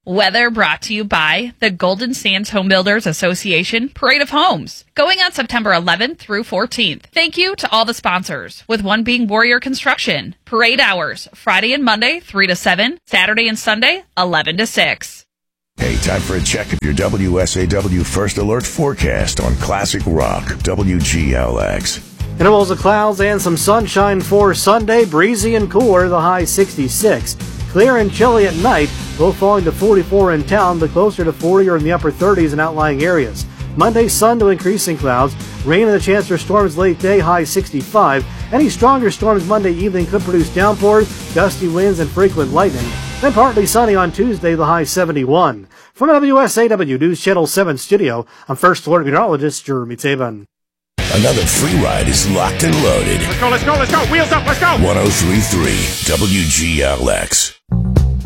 Weather brought to you by the Golden Sands Home Builders Association Parade of Homes, going on September 11th through 14th. Thank you to all the sponsors, with one being Warrior Construction. Parade hours, Friday and Monday, 3 to 7, Saturday and Sunday, 11 to 6. Hey, time for a check of your WSAW First Alert forecast on Classic Rock, WGLX. Intervals of clouds and some sunshine for Sunday, breezy and cooler, the high 66. Clear and chilly at night, low falling to 44 in town, but closer to 40 or in the upper 30s in outlying areas. Monday, sun to increasing clouds, rain and a chance for storms late day, high 65. Any stronger storms Monday evening could produce downpours, gusty winds, and frequent lightning. Then partly sunny on Tuesday, the high 71. From the WSAW News Channel 7 studio, I'm First Alert Meteorologist Jeremy Taban. Another free ride is locked and loaded. Let's go, let's go, let's go. Wheels up, let's go. 103.3 WGLX.